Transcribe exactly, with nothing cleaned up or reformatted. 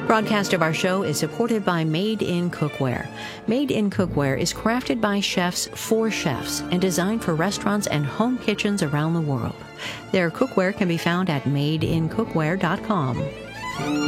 Broadcast of our show is supported by Made in Cookware. Made in Cookware is crafted by chefs for chefs and designed for restaurants and home kitchens around the world. Their cookware can be found at made in cookware dot com.